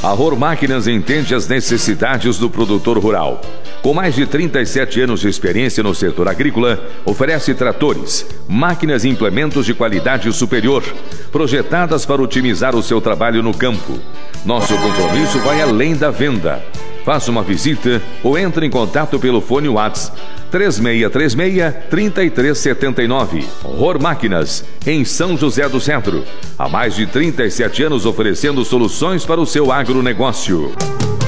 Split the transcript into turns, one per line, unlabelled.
A Rohr Máquinas entende as necessidades do produtor rural. Com mais de 37 anos de experiência no setor agrícola, oferece tratores, máquinas e implementos de qualidade superior, projetadas para otimizar o seu trabalho no campo. Nosso compromisso vai além da venda. Faça uma visita ou entre em contato pelo fone WhatsApp 3636-3379. Rohr Máquinas, em São José do Centro. Há mais de 37 anos oferecendo soluções para o seu agronegócio.